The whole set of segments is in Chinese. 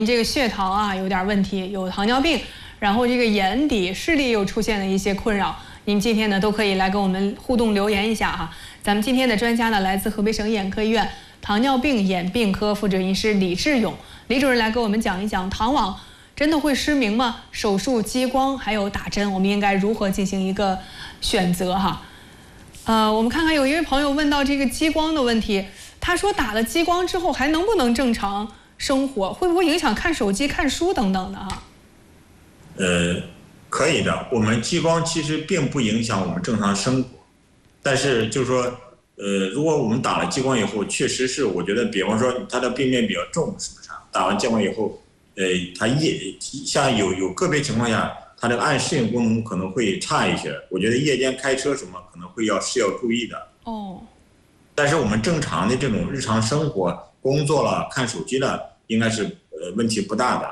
这个血糖啊有点问题，有糖尿病，然后这个眼底视力又出现了一些困扰，您今天呢都可以来跟我们互动留言一下哈。咱们今天的专家呢来自河北省眼科医院糖尿病眼病科副主任医师李志勇，李主任来给我们讲一讲糖网真的会失明吗？手术、激光还有打针，我们应该如何进行一个选择哈？我们看看有一位朋友问到这个激光的问题，他说打了激光之后还能不能正常生活，会不会影响看手机、看书等等的哈？ 可以的。我们激光其实并不影响我们正常生活，但是就是说，如果我们打了激光以后，确实是我觉得，比方说它的病变比较重，是不是？打完激光以后，它像有个别情况下，它这个暗适应功能可能会差一些。我觉得夜间开车什么可能是要注意的。哦。但是我们正常的这种日常生活、工作了、看手机了，应该是问题不大的。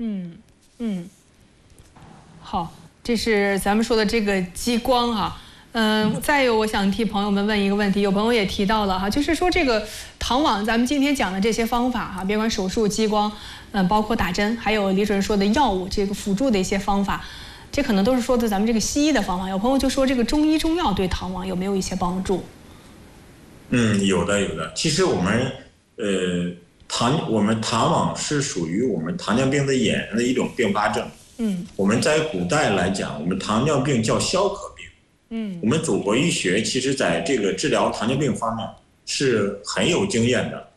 好，这是咱们说的这个激光哈。再有我想替朋友们问一个问题，有朋友也提到了哈，就是说这个糖网，咱们今天讲的这些方法哈，别管手术、激光，包括打针，还有李主任说的药物这个辅助的一些方法，这可能都是说的咱们这个西医的方法。有朋友就说这个中医中药对糖网有没有一些帮助？ 有的。其实我们糖网是属于我们糖尿病的眼的一种并发症。我们在古代来讲，我们糖尿病叫消渴病。我们祖国医学其实在这个治疗糖尿病方面是很有经验的。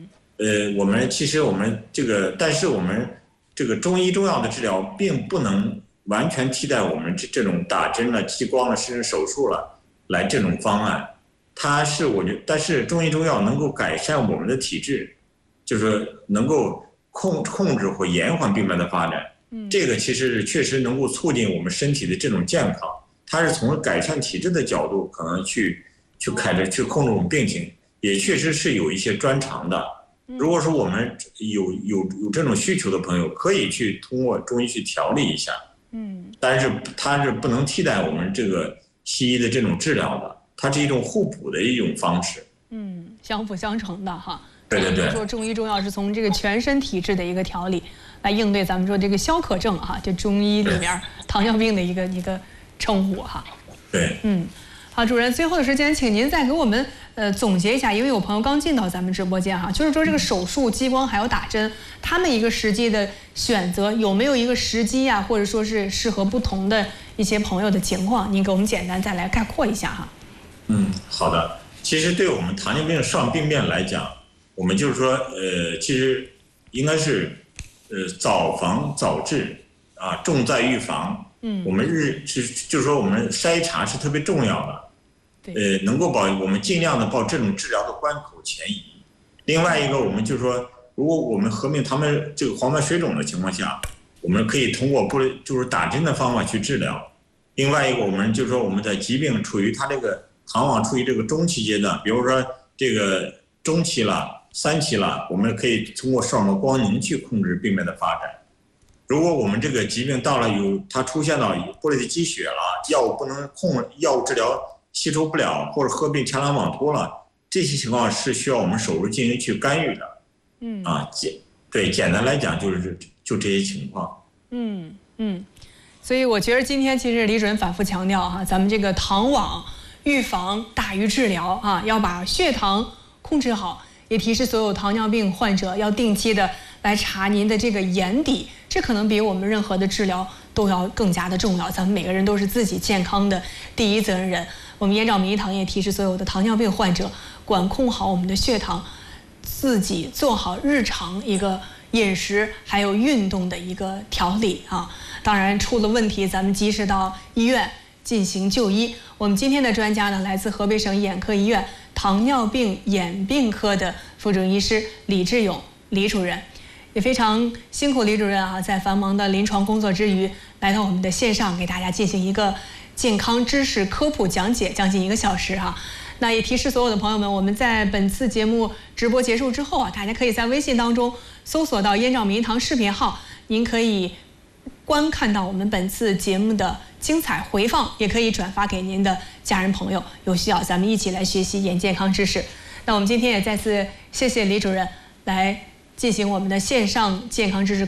但是我们这个中医中药的治疗并不能完全替代我们这种打针了、激光了、甚至手术了来这种方案。但是中医中药能够改善我们的体质，就是能够控制或延缓病变的发展。这个其实确实能够促进我们身体的这种健康。它是从改善体质的角度，可能去控制我们病情，也确实是有一些专长的。如果说我们有这种需求的朋友，可以去通过中医去调理一下。但是它是不能替代我们这个西医的这种治疗的，它是一种互补的一种方式。 相辅相成的哈。 对。 说中医中药是从这个全身体质的一个调理来应对咱们说这个消渴症哈，就中医里面糖尿病的一个称呼哈。 对。 好，主任，最后的时间，请您再给我们总结一下，因为有朋友刚进到咱们直播间哈，就是说这个手术、激光还有打针，他们一个实际的选择有没有一个时机啊，或者说是适合不同的一些朋友的情况，您给我们简单再来概括一下哈。 好的。其实对我们糖尿病上病变来讲，我们就是说其实应该是早防早治啊，重在预防。我们就是说我们筛查是特别重要的。能够我们尽量的把这种治疗的关口前移。另外一个，我们就是说，如果我们合并他们这个黄斑水肿的情况下，我们可以通过就是打针的方法去治疗。另外一个，我们就是说我们的疾病处于它这个糖网处于这个中期阶段，比如说这个中期了、3期了，我们可以通过视网膜光凝去控制病变的发展。如果我们这个疾病到了它出现到玻璃体积血了，药物不能药物治疗吸收不了，或者合并前囊网脱了，这些情况是需要我们手术进行去干预的。简单来讲就这些情况。 所以我觉得今天其实李主任反复强调哈，咱们这个糖网预防大于治疗啊，要把血糖控制好，也提示所有糖尿病患者要定期的来查您的这个眼底，这可能比我们任何的治疗都要更加的重要。咱们每个人都是自己健康的第一责任人。我们延长名医堂也提示所有的糖尿病患者，管控好我们的血糖，自己做好日常一个饮食还有运动的一个调理啊。当然出了问题，咱们及时到医院进行就医。我们今天的专家呢，来自河北省眼科医院糖尿病眼病科的副主任医师李志勇李主任，也非常辛苦李主任啊，在繁忙的临床工作之余，来到我们的线上给大家进行一个健康知识科普讲解，将近1个小时哈。那也提示所有的朋友们，我们在本次节目直播结束之后啊，大家可以在微信当中搜索到燕赵名医堂视频号，您可以观看到我们本次节目的精彩回放，也可以转发给您的家人朋友，有需要咱们一起来学习眼健康知识。那我们今天也再次谢谢李主任来进行我们的线上健康知识